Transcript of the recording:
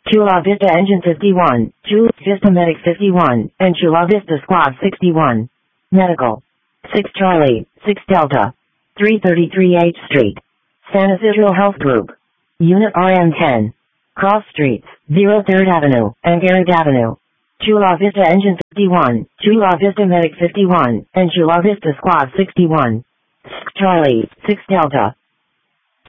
Chula Vista Engine 51, Chula Vista Medic 51, and Chula Vista Squad 61. Medical. 6 Charlie, 6 Delta. 333 H Street. San Isidro Health Group. Unit RN10. Cross Streets, 03rd Avenue, and Garrett Avenue. Chula Vista Engine 51, Chula Vista Medic 51, and Chula Vista Squad 61. 6 Charlie, 6 Delta.